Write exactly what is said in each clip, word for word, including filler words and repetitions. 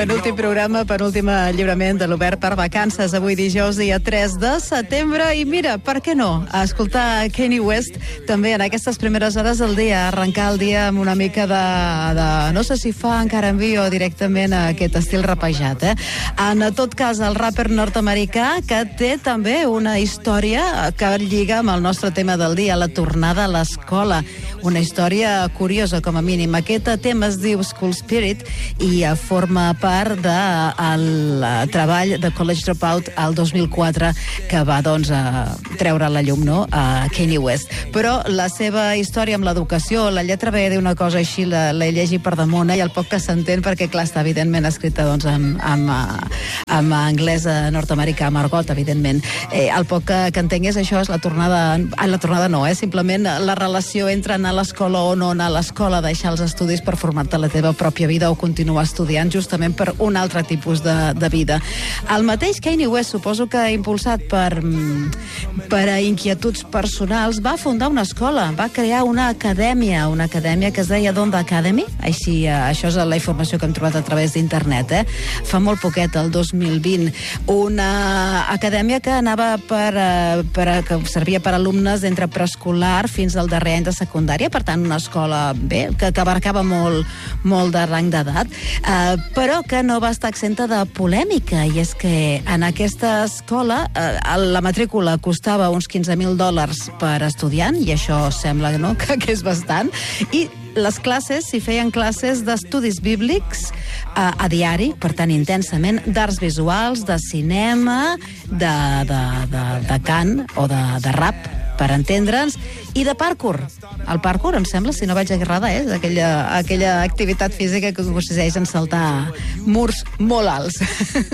Penúltim programa, penúltim lliurament de l'Obert per Vacances, avui dijous, dia tres de setembre, i mira, per què no? A escoltar Kanye West també en aquestes primeres hores del dia, arrencar el dia amb una mica de, de no sé si fa encara en o directament aquest estil rapejat, eh? En tot cas, el rapper nord-americà que té també una història que lliga amb el nostre tema del dia, la tornada a l'escola. Una història curiosa, com a mínim. Aquest tema es diu School Spirit i forma part del treball de College Dropout al dos mil quatre que va, doncs, a treure a la llum, no?, a Kanye West. Però la seva història amb l'educació, la lletra ve d'una cosa així, l'he llegit per damunt, eh, i el poc que s'entén, perquè, clar, està evidentment escrita, doncs, amb, amb, amb anglès nord-americà, amb argot, evidentment. Eh, el poc que, que entenc és això, és la tornada... Ah, la tornada no, eh? Simplement la relació entre anar a l'escola o no anar a l'escola, deixar els estudis per formar-te la teva pròpia vida o continuar estudiant justament per un altre tipus de, de vida. El mateix Kanye West, suposo que impulsat per, per inquietuds personals, va fundar una escola, va crear una acadèmia, una acadèmia que es deia Donda Academy, així, això és la informació que hem trobat a través d'internet, eh? Fa molt poquet, el dos mil vint. Una acadèmia que anava per, per, que servia per alumnes d'entre preescolar fins al darrer any de secundària, per tant, una escola, bé, que, que abarcava molt, molt de rang d'edat, eh, però que no va estar exenta de polèmica, i és que en aquesta escola eh, la matrícula costava uns quinze mil dòlars per estudiant, i això sembla, no?, que, que és bastant, i les classes, s'hi feien classes d'estudis bíblics eh, a diari, per tant, intensament, d'arts visuals, de cinema, de, de, de, de cant o de, de rap, per entendre'ns, i de parkour. El parkour, em sembla, si no vaig errada, és eh? aquella, aquella activitat física que consisteix en saltar murs molt alts.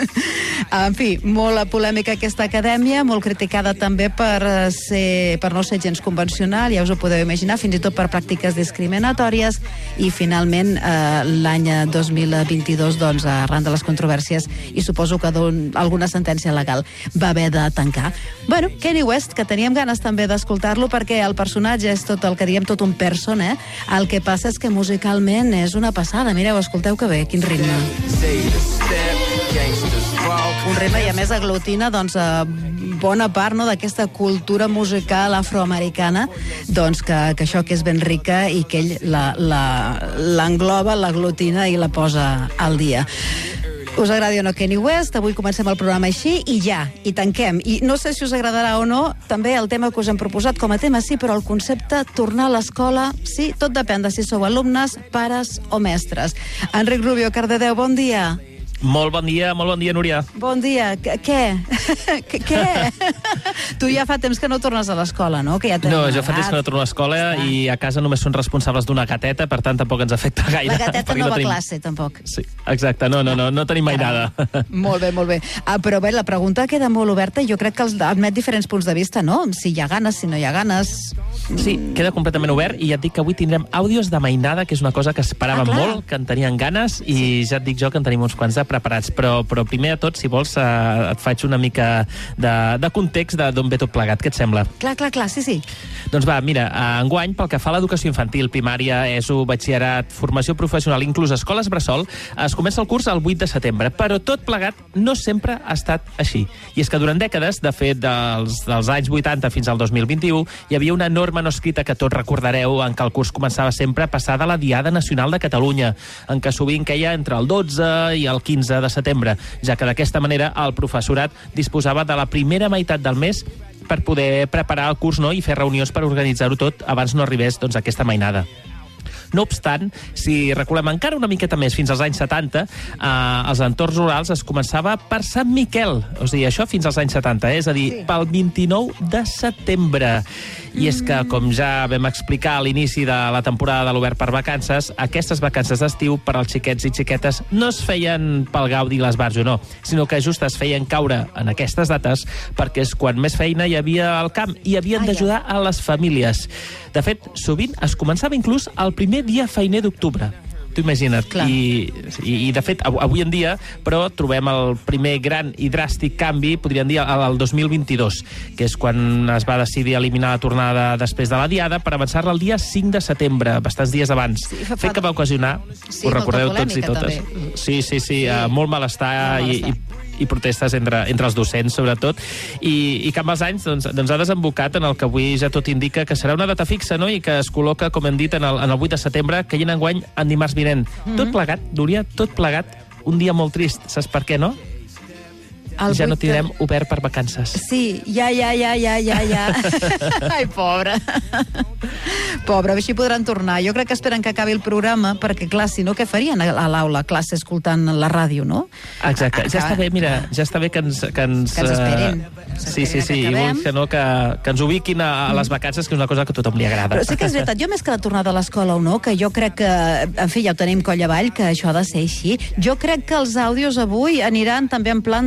En fi, molt polèmica aquesta acadèmia, molt criticada també per, ser, per no ser gens convencional, ja us ho podeu imaginar, fins i tot per pràctiques discriminatòries, i finalment eh, l'any dos mil vint-i-dos, doncs, arran de les controvèrsies, i suposo que alguna sentència legal, va haver de tancar. Bueno, Kanye West, que teníem ganes també d'escoltar-lo, perquè el personatge és tot el que diem, tot un person, eh? El que passa és que musicalment és una passada. Mireu, escolteu que bé, quin ritme. Un ritme, i a més aglutina, doncs, bona part, no?, d'aquesta cultura musical afroamericana, doncs, que, que això que és ben rica i que ell l'engloba, l'aglutina i la posa al dia. Us agradi o no Kanye West, avui comencem el programa així i ja, i tanquem. I no sé si us agradarà o no també el tema que us hem proposat com a tema, sí, però el concepte tornar a l'escola, sí, tot depèn de si sou alumnes, pares o mestres. Enric Rubio, Cardedeu, bon dia. Molt bon dia, molt bon dia, Núria. Bon dia. Què? Què? Tu ja fa temps que no tornes a l'escola, no? Que ja no, jo fa temps que no torno a l'escola i a casa només són responsables d'una gateta, per tant tampoc ens afecta gaire. La gateta no, no va tenim... a classe, tampoc. Sí, exacte, no, no, no, no tenim mai nada. Molt bé, molt bé. Ah, però bé, la pregunta queda molt oberta i jo crec que els admet diferents punts de vista, no? Si hi ha ganes, si no hi ha ganes... Sí, queda completament obert, i ja et dic que avui tindrem àudios de mainada, que és una cosa que esperàvem ah, molt, que en tenien ganes, i sí, ja et dic jo que en tenim uns quants de preparats, però, però primer de tot, si vols, eh, et faig una mica de, de context d'on ve tot plegat. Què et sembla? Clar, clar, clar, sí, sí. Doncs va, mira, enguany, pel que fa a l'educació infantil, primària, E S O, batxillerat, formació professional, inclús escoles bressol, es comença el curs el vuit de setembre, però tot plegat no sempre ha estat així. I és que durant dècades, de fet, dels, dels anys vuitanta fins al dos mil vint-i-u, hi havia una norma no escrita que tots recordareu, en què el curs començava sempre a passar de la Diada Nacional de Catalunya, en què sovint queia entre el dotze i el quinze de setembre, ja que d'aquesta manera el professorat disposava de la primera meitat del mes per poder preparar el curs, no?, i fer reunions per organitzar-ho tot abans no arribés, doncs, aquesta mainada. No obstant, si reculem encara una miqueta més fins als anys setanta, eh, als entorns rurals es començava per Sant Miquel, o sigui, això fins als anys setanta, eh? És a dir, sí, pel vint-i-nou de setembre. I és que, com ja vam explicar a l'inici de la temporada de l'Obert per Vacances, aquestes vacances d'estiu per als xiquets i xiquetes no es feien pel gaudi l'esbarjo, no, sinó que just es feien caure en aquestes dates perquè és quan més feina hi havia al camp i havien d'ajudar a les famílies. De fet, sovint es començava inclús el primer dia feiner d'octubre. tu imagina't. I, i, I, de fet, avui en dia, però, trobem el primer gran i dràstic canvi, podríem dir, al dos mil vint-i-dos, que és quan es va decidir eliminar la tornada després de la Diada per avançar-la el dia cinc de setembre, bastants dies abans. Sí, fa... Fet que va ocasionar, sí, ho recordeu tots i totes. També. Sí, sí, sí, sí. Uh, molt malestar, molt malestar. i, i i protestes entre, entre els docents, sobretot, i, i que amb els anys doncs, doncs ha desembocat en el que avui ja tot indica que serà una data fixa, no?, i que es col·loca, com hem dit, en el, en el vuit de setembre, que hi ha enguany en dimarts vinent. Mm-hmm. Tot plegat, Núria, tot plegat, un dia molt trist. Saps per què, no? El ja no tindrem de... obert per vacances. Sí, ja, ja, ja, ja, ja, ja. Ai, pobre. Pobre, així podran tornar. Jo crec que esperen que acabi el programa, perquè, clar, si no, què farien a l'aula, a classe, escoltant la ràdio, no? Exacte. Ja està bé, mira, ja està bé que ens... Que ens, que ens esperin. Sí, sí, sí. I vull que, no, que, que ens ubiquin a, a les vacances, que és una cosa que a tothom li agrada. Però sí que és veritat, jo més que la tornada a l'escola o no, que jo crec que, en fi, ja ho tenim coll avall, que això ha de ser així. Jo crec que els àudios avui aniran també en plan